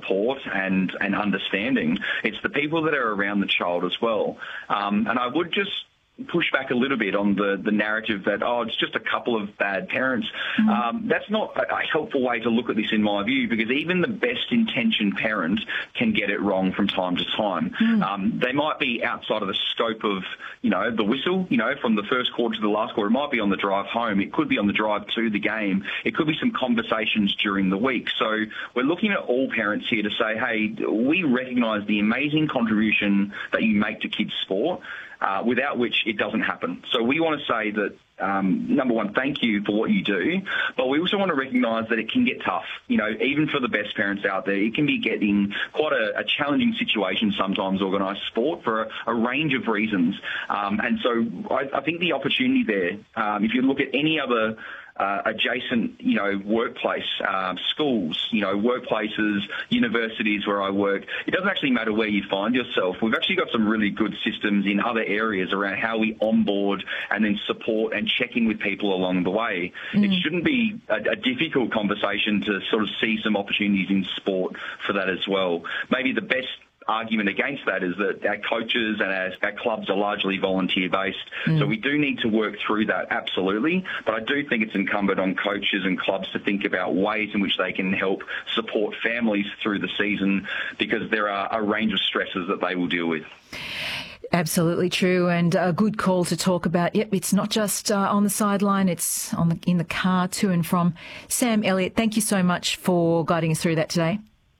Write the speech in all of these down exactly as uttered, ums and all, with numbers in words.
support and, and understanding. It's the people that are around the child as well. Um, and I would just push back a little bit on the, the narrative that, oh, it's just a couple of bad parents. Mm-hmm. Um, that's not a, a helpful way to look at this in my view, because even the best intentioned parent can get it wrong from time to time. Mm. Um, they might be outside of the scope of, you know, the whistle, you know, from the first quarter to the last quarter. It might be on the drive home. It could be on the drive to the game. It could be some conversations during the week. So we're looking at all parents here to say, hey, we recognise the amazing contribution that you make to kids' sport, Uh, without which it doesn't happen. So we want to say that, um, number one, thank you for what you do, but we also want to recognise that it can get tough. You know, even for the best parents out there, it can be getting quite a, a challenging situation sometimes, organised sport, for a, a range of reasons. Um, and so I, I think the opportunity there, um, if you look at any other Uh, adjacent, you know, workplace, uh, schools, you know, workplaces, universities where I work, it doesn't actually matter where you find yourself. We've actually got some really good systems in other areas around how we onboard and then support and check in with people along the way. Mm. It shouldn't be a, a difficult conversation to sort of see some opportunities in sport for that as well. Maybe the best argument against that is that our coaches and our, our clubs are largely volunteer-based. Mm. So we do need to work through that, absolutely. But I do think it's incumbent on coaches and clubs to think about ways in which they can help support families through the season, because there are a range of stresses that they will deal with. Absolutely true, and a good call to talk about. Yep, it's not just uh, on the sideline, it's on the, in the car to and from. Sam Elliott, thank you so much for guiding us through that today.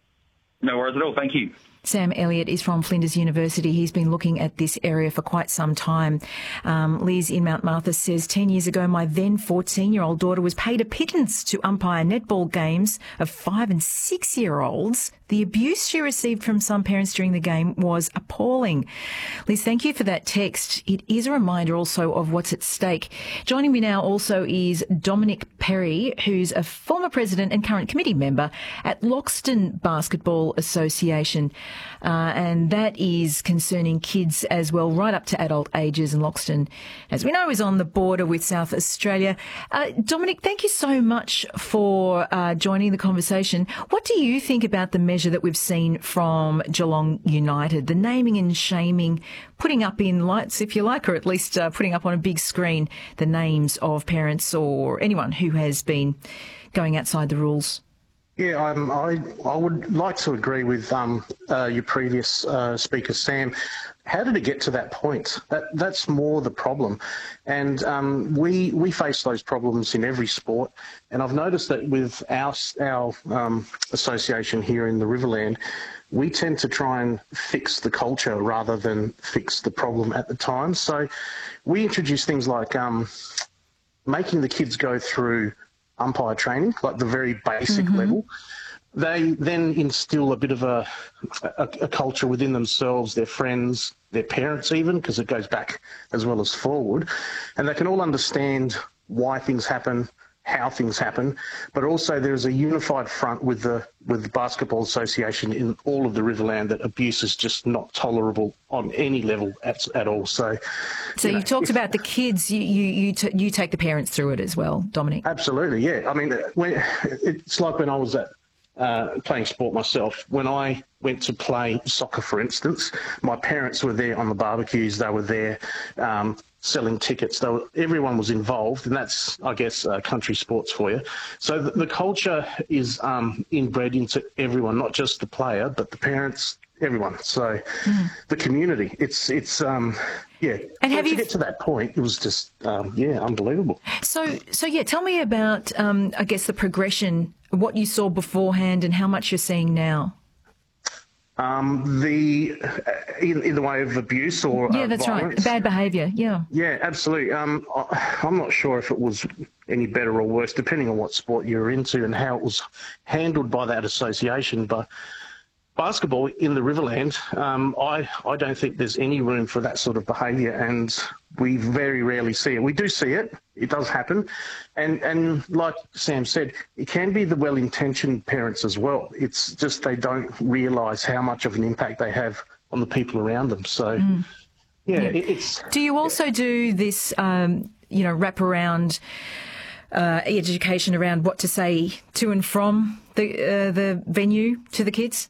No worries at all. Thank you. Sam Elliott is from Flinders University. He's been looking at this area for quite some time. Um, Liz in Mount Martha says, ten years ago, my then fourteen-year-old daughter was paid a pittance to umpire netball games of five and six-year-olds. The abuse she received from some parents during the game was appalling. Liz, thank you for that text. It is a reminder also of what's at stake. Joining me now also is Dominic Perry, who's a former president and current committee member at Loxton Basketball Association. Uh, and that is concerning kids as well, right up to adult ages. And Loxton, as we know, is on the border with South Australia. Uh, Dominic, thank you so much for uh, joining the conversation. What do you think about the measure that we've seen from Geelong United, the naming and shaming, putting up in lights, if you like, or at least uh, putting up on a big screen the names of parents or anyone who has been going outside the rules? Yeah, um, I I would like to agree with um, uh, your previous uh, speaker, Sam. How did it get to that point? That that's more the problem, and um, we we face those problems in every sport. And I've noticed that with our our um, association here in the Riverland, we tend to try and fix the culture rather than fix the problem at the time. So we introduce things like um, making the kids go through umpire training, like the very basic mm-hmm. level. They then instill a bit of a, a, a culture within themselves, their friends, their parents even, because it goes back as well as forward. And they can all understand why things happen, how things happen, but also there's a unified front with the with the Basketball Association in all of the Riverland that abuse is just not tolerable on any level at, at all. So, so you, you know, talked if, about the kids. You you you, t- you take the parents through it as well, Dominic. Absolutely, yeah. I mean, when, it's like when I was at uh, playing sport myself. When I went to play soccer, for instance, my parents were there on the barbecues. They were there. Um, selling tickets. They were, everyone was involved, and that's, I guess, uh, country sports for you. So the, the culture is um, inbred into everyone, not just the player, but the parents, everyone. So mm. the community, it's, it's um, yeah. And have to you... get to that point, it was just, um, yeah, unbelievable. So, so yeah, tell me about, um, I guess, the progression, what you saw beforehand and how much you're seeing now. Um, the uh, in, in the way of abuse or yeah, uh, that's violence. right, bad behaviour. Yeah, yeah, absolutely. Um, I, I'm not sure if it was any better or worse, depending on what sport you're into and how it was handled by that association. But basketball in the Riverland, um, I I don't think there's any room for that sort of behaviour, and we very rarely see it. We do see it; it does happen, and and like Sam said, it can be the well-intentioned parents as well. It's just they don't realise how much of an impact they have on the people around them. So, mm. yeah, yeah. It, it's. Do you also yeah. do this, um, you know, wrap around uh, education around what to say to and from the uh, the venue to the kids?